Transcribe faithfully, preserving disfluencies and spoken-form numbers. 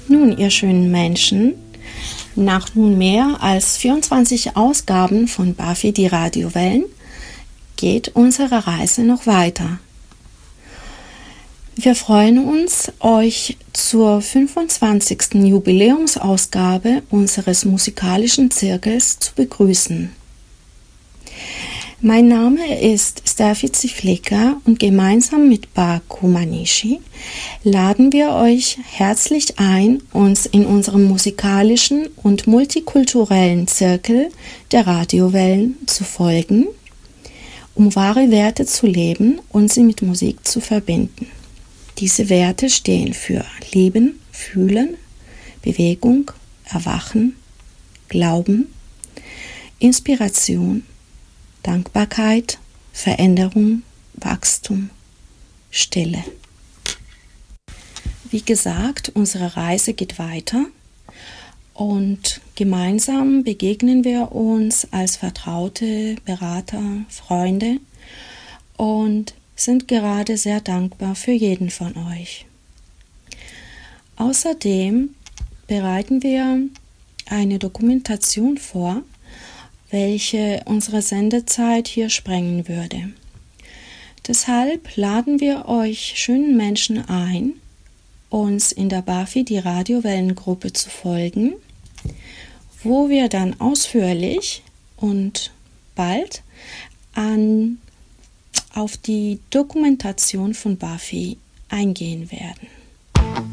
Nun, ihr schönen Menschen, nach nunmehr als vierundzwanzig Ausgaben von Buffy die Radiowellen geht unsere Reise noch weiter. Wir freuen uns, euch zur fünfundzwanzigsten Jubiläumsausgabe unseres musikalischen Zirkels zu begrüßen. Mein Name ist Steffi Ziflika und gemeinsam mit Baku Manishi laden wir euch herzlich ein, uns in unserem musikalischen und multikulturellen Zirkel der Radiowellen zu folgen, um wahre Werte zu leben und sie mit Musik zu verbinden. Diese Werte stehen für Lieben, Fühlen, Bewegung, Erwachen, Glauben, Inspiration, Dankbarkeit, Veränderung, Wachstum, Stille. Wie gesagt, unsere Reise geht weiter und gemeinsam begegnen wir uns als Vertraute, Berater, Freunde und sind gerade sehr dankbar für jeden von euch. Außerdem bereiten wir eine Dokumentation vor, welche unsere Sendezeit hier sprengen würde. Deshalb laden wir euch schönen Menschen ein, uns in der Buffy die Radiowellengruppe zu folgen, wo wir dann ausführlich und bald an, auf die Dokumentation von Buffy eingehen werden.